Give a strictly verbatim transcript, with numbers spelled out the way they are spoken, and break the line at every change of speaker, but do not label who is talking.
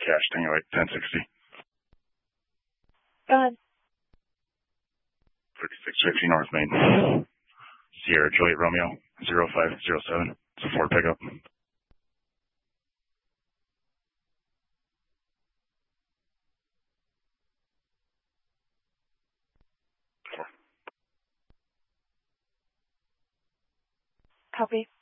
cash thing at like ten sixty.
Go ahead.
thirty-six fifty North Main. Sierra Juliet Romeo zero five zero seven. It's a Ford pickup.
Copy.